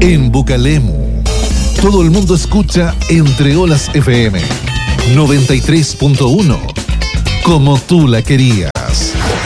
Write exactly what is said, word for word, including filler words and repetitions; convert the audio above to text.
En Bucalemu, todo el mundo escucha Entre Olas F M noventa y tres punto uno, como tú la querías.